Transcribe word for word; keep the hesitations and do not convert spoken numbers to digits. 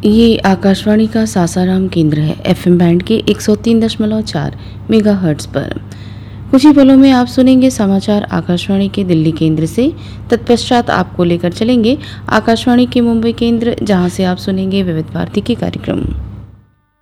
ये आकाशवाणी का सासाराम केंद्र है। एफएम बैंड के एक सौ तीन दशमलव चार मेगाहर्ट्ज़ पर। कुछ ही पलों में आप सुनेंगे समाचार आकाशवाणी के दिल्ली केंद्र से। तत्पश्चात आपको लेकर चलेंगे आकाशवाणी के मुंबई केंद्र, जहां से आप सुनेंगे विविध भारती के कार्यक्रम।